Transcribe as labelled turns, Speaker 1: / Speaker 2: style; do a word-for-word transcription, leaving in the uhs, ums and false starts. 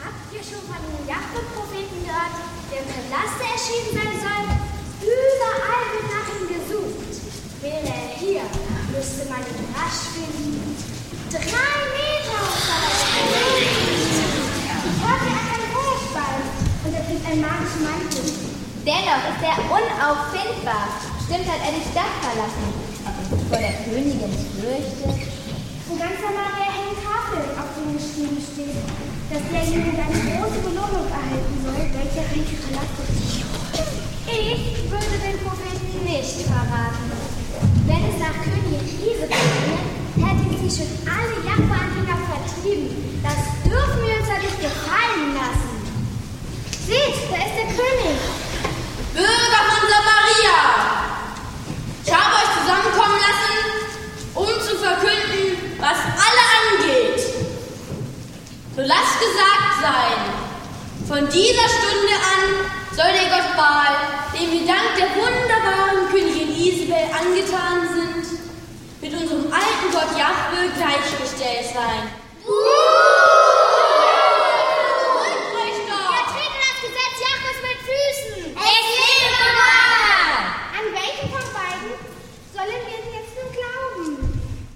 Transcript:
Speaker 1: Habt ihr schon von dem Jahwe-Propheten gehört, der im Palast erschienen sein soll? Überall wird nach ihm gesucht. Wäre er hier, müsste man ihn rasch finden. Drei Meter hoch soll er sein. Ich hörte, er hat einen Feuerspeis und er trägt einen magischen Mantel.
Speaker 2: Dennoch ist er unauffindbar. Stimmt, hat er die Stadt verlassen. Aber sich vor der Königin fürchtet.
Speaker 1: In ganz Samaria hängen Tafeln, auf denen geschrieben steht, dass derjenige eine große Belohnung erhalten soll, welcher reiche verlassen. Ich würde den Propheten nicht verraten. Wenn es nach Königin Isabel ginge, hätten sie schon alle Jahwe-Anhänger vertrieben. Das dürfen wir uns ja nicht gefallen lassen. Seht, da ist der König.
Speaker 3: Bürger von Samaria, ich habe euch zusammenkommen lassen, um zu verkünden, was alle angeht. So lasst gesagt sein, von dieser Stunde an soll der Gott Baal, dem wir dank der wunderbaren Königin Isabel angetan sind, mit unserem alten Gott Jahwe gleichgestellt sein.